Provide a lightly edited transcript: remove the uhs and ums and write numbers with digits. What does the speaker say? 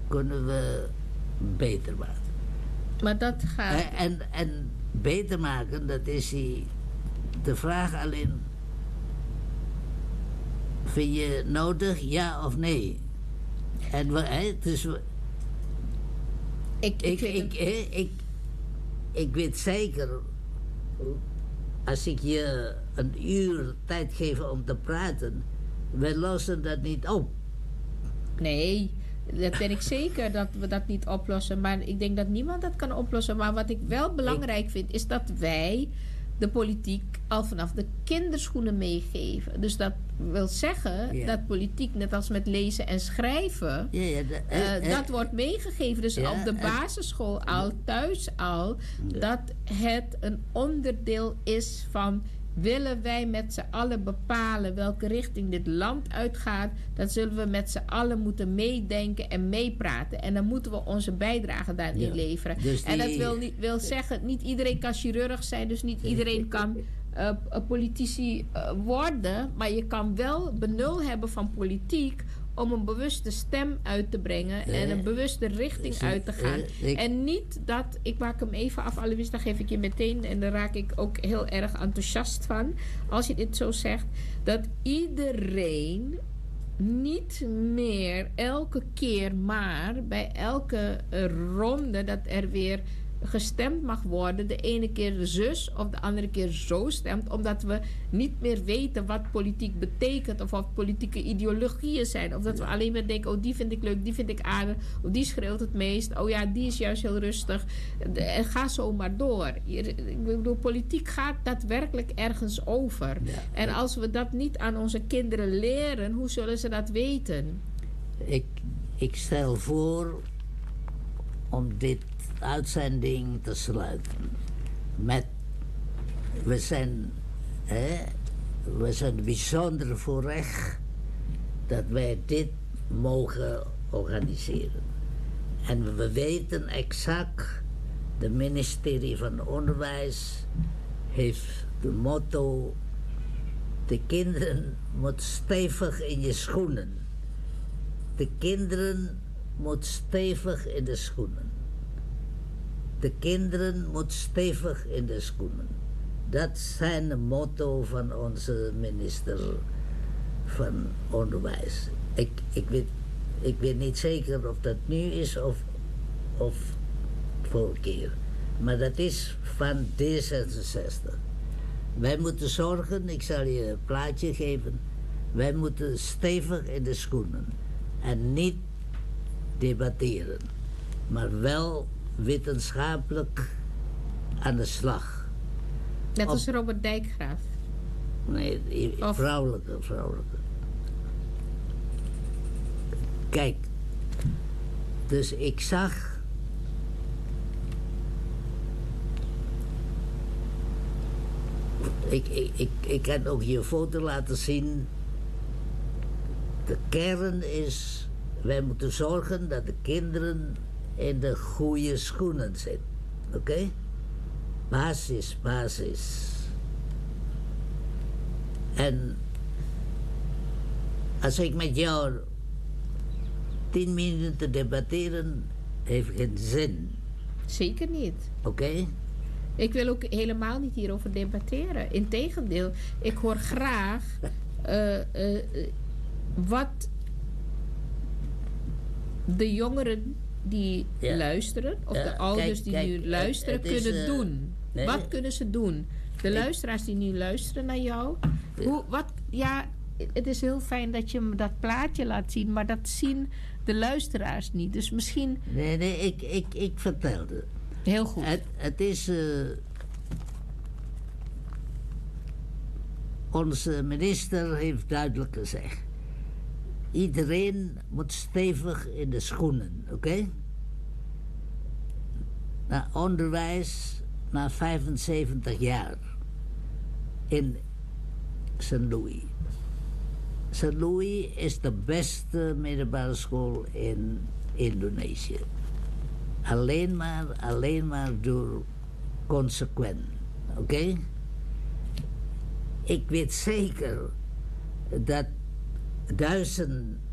kunnen we beter maken. Maar dat gaat... En beter maken, dat is de vraag alleen... Vind je nodig, ja of nee? En dus... Ik weet zeker... Als ik je een uur tijd geef om te praten... We lossen dat niet op. Nee, dat ben ik zeker dat we dat niet oplossen. Maar ik denk dat niemand dat kan oplossen. Maar wat ik wel belangrijk vind, is dat wij de politiek al vanaf de kinderschoenen meegeven. Dus dat wil zeggen dat politiek, net als met lezen en schrijven... dat wordt meegegeven. Dus op de basisschool al, thuis al... dat het een onderdeel is van... Willen wij met z'n allen bepalen welke richting dit land uitgaat... dan zullen we met z'n allen moeten meedenken en meepraten. En dan moeten we onze bijdrage daarin leveren. Dus en dat wil zeggen, niet iedereen kan chirurg zijn... dus niet iedereen kan politici worden... maar je kan wel benul hebben van politiek... om een bewuste stem uit te brengen... en een bewuste richting uit te gaan. En niet dat... Ik maak hem even af, Alois, dan geef ik je meteen... en daar raak ik ook heel erg enthousiast van... als je dit zo zegt... dat iedereen niet meer elke keer maar... bij elke ronde dat er weer... gestemd mag worden, de ene keer de zus of de andere keer zo stemt, omdat we niet meer weten wat politiek betekent of wat politieke ideologieën zijn. Of dat we alleen maar denken, oh die vind ik leuk, die vind ik aardig, of die schreeuwt het meest, oh ja, die is juist heel rustig. En ga zo maar door. Ik bedoel, politiek gaat daadwerkelijk ergens over. Ja. En als we dat niet aan onze kinderen leren, hoe zullen ze dat weten? Ik stel voor om dit uitzending te sluiten met we zijn bijzonder voorrecht dat wij dit mogen organiseren. En we weten exact, de ministerie van Onderwijs heeft de motto: de kinderen moet stevig in je schoenen. De kinderen moet stevig in de schoenen. De kinderen moet stevig in de schoenen. Dat zijn de motto van onze minister van Onderwijs. Ik weet niet zeker of dat nu is of vorige keer. Maar dat is van D66. Wij moeten zorgen, ik zal je een plaatje geven. Wij moeten stevig in de schoenen. En niet debatteren. Maar wel wetenschappelijk aan de slag. Net als Robert Dijkgraaf. Nee, vrouwelijke. Kijk, dus ik zag ik kan ook je foto laten zien. De kern is, wij moeten zorgen dat de kinderen in de goede schoenen zitten. Oké? Basis. En als ik met jou 10 minuten debatteren, heeft geen zin. Zeker niet. Oké? Ik wil ook helemaal niet hierover debatteren. Integendeel, ik hoor graag wat de jongeren die luisteren, of de ouders die nu luisteren, kunnen doen. Nee, wat kunnen ze doen? De luisteraars die nu luisteren naar jou. Het is heel fijn dat je me dat plaatje laat zien, maar dat zien de luisteraars niet. Dus misschien... Nee, ik vertelde. Heel goed. Het is... onze minister heeft duidelijk gezegd: iedereen moet stevig in de schoenen, oké? Naar onderwijs na 75 jaar in St. Louis. St. Louis is de beste middelbare school in Indonesië. Alleen maar door consequent, oké? Ik weet zeker dat 1000